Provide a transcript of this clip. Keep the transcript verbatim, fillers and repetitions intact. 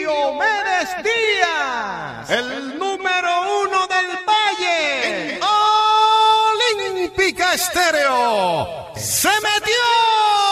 Diomedes Díaz, el número uno del Valle, en Olímpica Estéreo, se metió.